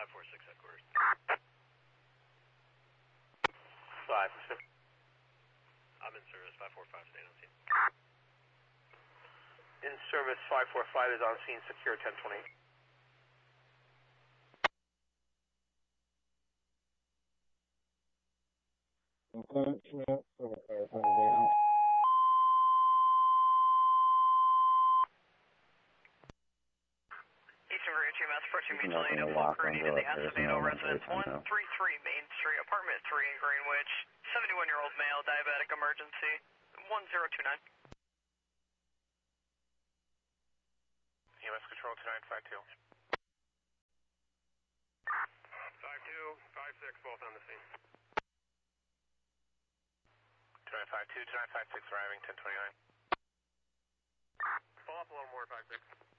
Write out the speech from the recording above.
546 headquarters. 546. I'm in service, 545, staying on scene. In service, 545 is on scene, secure 1020. Eastern Ridge EMS approaching mutual aid of Local in the Acevedo residence 133 Main Street, apartment 3 in Greenwich. 71-year-old male, diabetic emergency, 1029. EMS control 2952. 52, 56, both on the scene. 2952, 2956 arriving, 1029. Follow up a little more, 56.